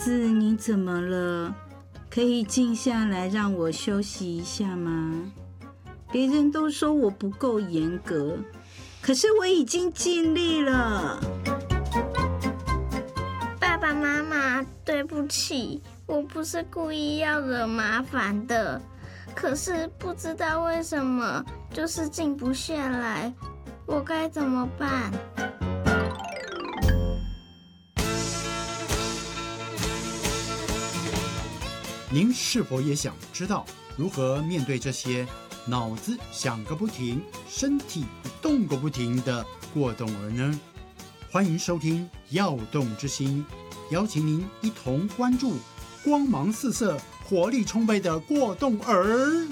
子，你怎么了？可以静下来让我休息一下吗？别人都说我不够严格，可是我已经尽力了。 爸爸妈妈，对不起，我不是故意要惹麻烦的，可是不知道为什么就是静不下来，我该怎么办？ 您是否也想知道如何面对这些脑子想个不停、身体动个不停的过动儿呢？欢迎收听《耀动之心》，邀请您一同关注光芒四射、活力充沛的过动儿。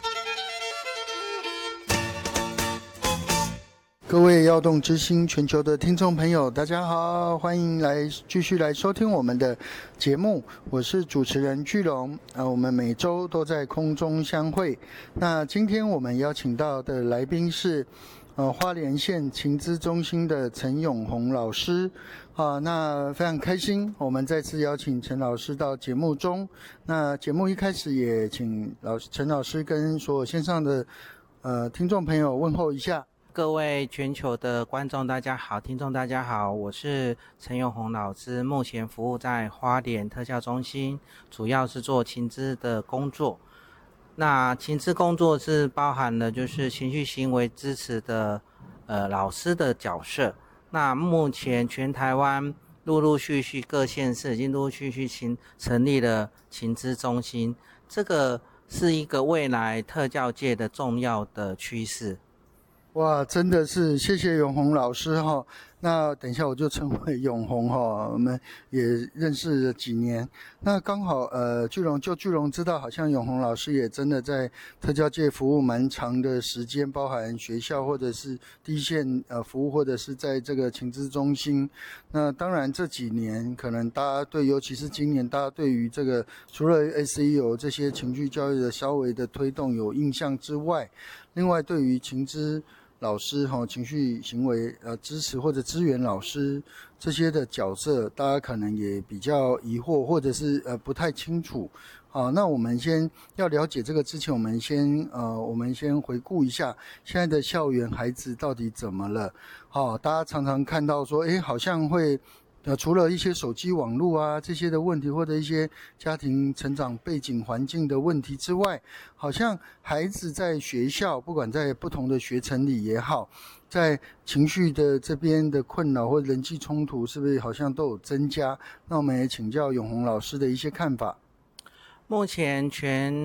各位耀动之心全球的听众朋友，大家好，欢迎继续来收听我们的节目，我是主持人巨龙。我们每周都在空中相会。那今天我们邀请到的来宾是花莲县情资中心的陈永宏老师。那非常开心，我们再次邀请陈老师到节目中。那节目一开始也请陈老师跟所有线上的听众朋友问候一下。 各位全球的观众大家好，听众大家好，我是陈永宏老师，目前服务在花莲特教中心，主要是做情资的工作。那情资工作是包含了就是情绪行为支持的老师的角色。那目前全台湾陆陆续续各县市已经陆陆续续成立了情资中心，这个是一个未来特教界的重要的趋势。 哇，真的是谢谢永宏老师哈。那等一下我就称为永宏哈，我们也认识了几年。那刚好巨龙知道，好像永宏老师也真的在特教界服务蛮长的时间，包含学校或者是第一线服务，或者是在这个情资中心。那当然这几年可能大家对，尤其是今年，大家对于这个除了 SEO 这些情绪教育的稍微的推动有印象之外，另外对于情资老师情绪行为支持或者支援老师这些的角色，大家可能也比较疑惑，或者是不太清楚。好，那我们先要了解这个之前，我们先回顾一下现在的校园孩子到底怎么了。好，大家常常看到说，好像会除了一些手机网络啊这些的问题，或者一些家庭成长背景环境的问题之外，好像孩子在学校，不管在不同的学程里也好，在情绪的这边的困扰或人际冲突，是不是好像都有增加？那我们也请教永宏老师的一些看法。 目前